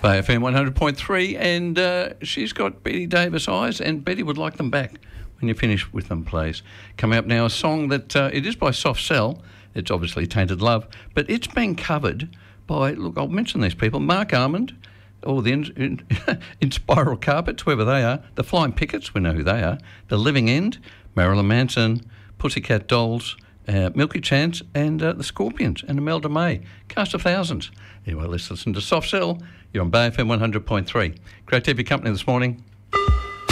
Bay FM 100.3, and she's got Betty Davis eyes, and Betty would like them back when you finish with them, please. Coming up now, a song that it is by Soft Cell. It's obviously Tainted Love, but it's been covered by, look, I'll mention these people, Mark Armand, or the in Spiral Carpets, whoever they are, the Flying Pickets, we know who they are, the Living End, Marilyn Manson, Pussycat Dolls, Milky Chance, and the Scorpions, and Imelda May. Cast of thousands. Anyway, let's listen to Soft Cell. You're on Bay FM 100.3. Great to have your company this morning.